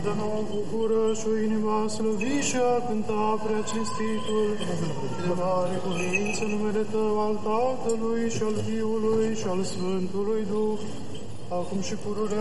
Dă nouă bucură și o inima slăvi și a cânta prea cinstitul. De mare cuvință numele Tău, al Tatălui și al Fiului și al Sfântului Duh, acum și pururea